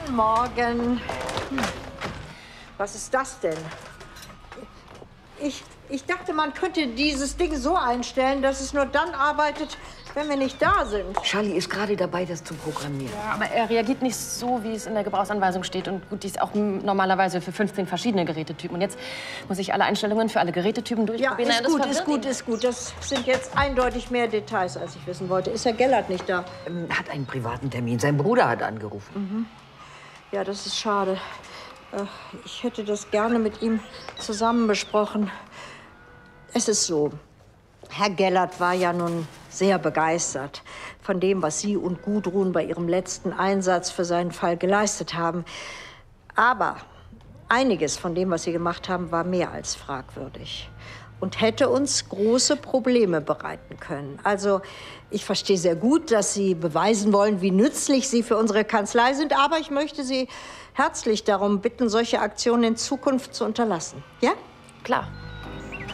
Guten Morgen. Was ist das denn? Ich dachte, man könnte dieses Ding so einstellen, dass es nur dann arbeitet, wenn wir nicht da sind. Charlie ist gerade dabei, das zu programmieren. Ja, aber er reagiert nicht so, wie es in der Gebrauchsanweisung steht. Und gut, die ist auch normalerweise für 15 verschiedene Gerätetypen. Und jetzt muss ich alle Einstellungen für alle Gerätetypen durchprobieren. Ja, ist gut. Das sind jetzt eindeutig mehr Details, als ich wissen wollte. Ist Herr Gellert nicht da? Hat einen privaten Termin. Sein Bruder hat angerufen. Ja, das ist schade. Ich hätte das gerne mit ihm zusammen besprochen. Es ist so, Herr Gellert war ja nun sehr begeistert von dem, was Sie und Gudrun bei Ihrem letzten Einsatz für seinen Fall geleistet haben. Aber einiges von dem, was Sie gemacht haben, war mehr als fragwürdig und hätte uns große Probleme bereiten können. Also, ich verstehe sehr gut, dass Sie beweisen wollen, wie nützlich Sie für unsere Kanzlei sind, aber ich möchte Sie herzlich darum bitten, solche Aktionen in Zukunft zu unterlassen. Ja? Klar.